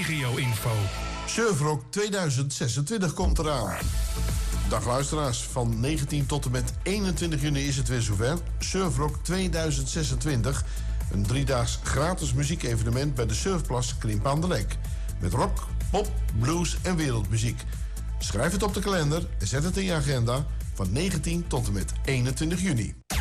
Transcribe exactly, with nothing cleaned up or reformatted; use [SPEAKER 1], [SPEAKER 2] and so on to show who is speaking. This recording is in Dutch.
[SPEAKER 1] regio-info.
[SPEAKER 2] Surfrock tweeduizend zesentwintig komt eraan. Dag luisteraars, van negentien tot en met eenentwintig juni is het weer zover. Surfrock tweeduizend zesentwintig, een driedaags gratis muziekevenement bij de Surfplas Krimp aan de Lek. Met rock, pop, blues en wereldmuziek. Schrijf het op de kalender en zet het in je agenda van negentien tot en met eenentwintig juni.